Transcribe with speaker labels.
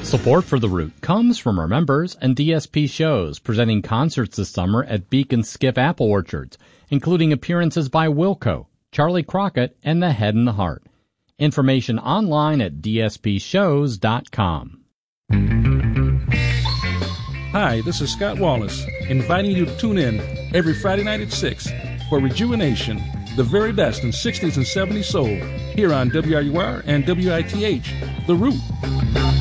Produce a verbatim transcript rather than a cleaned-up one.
Speaker 1: Support for The Root comes from our members and D S P Shows, presenting concerts this summer at Beacon Skiff Apple Orchards, including appearances by Wilco, Charlie Crockett, and The Head and the Heart. Information online at d s p shows dot com.
Speaker 2: Hi, this is Scott Wallace, inviting you to tune in every Friday night at six for Rejuvenation, the very best in sixties and seventies soul, here on W R U R and W I T H, The Root.